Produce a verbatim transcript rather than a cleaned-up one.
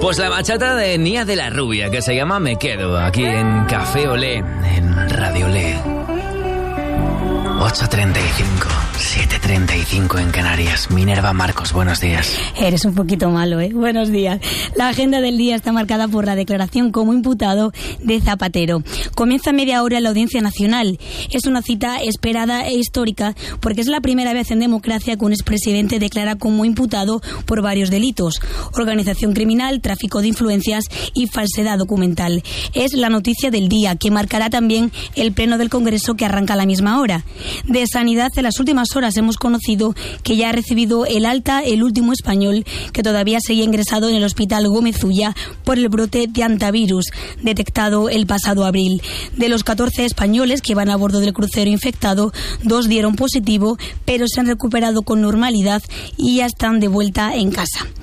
Pues la bachata de Nia de la Rubia, que se llama Me Quedo, aquí en Café Olé, en Radio Olé. ocho treinta y cinco, siete treinta y cinco en Canarias. Minerva Marcos, buenos días. Eres un poquito malo, ¿eh? Buenos días. La agenda del día está marcada por la declaración como imputado de Zapatero. Comienza a media hora la Audiencia Nacional. Es una cita esperada e histórica porque es la primera vez en democracia que un expresidente declara como imputado por varios delitos: organización criminal, tráfico de influencias y falsedad documental. Es la noticia del día, que marcará también el pleno del Congreso, que arranca a la misma hora. De Sanidad, en las últimas horas hemos conocido que ya ha recibido el alta el último español, que todavía seguía ingresado en el Hospital Gómez Ulla por el brote de hantavirus detectado el pasado abril. De los catorce españoles que iban a bordo del crucero infectado, dos dieron positivo, pero se han recuperado con normalidad y ya están de vuelta en casa.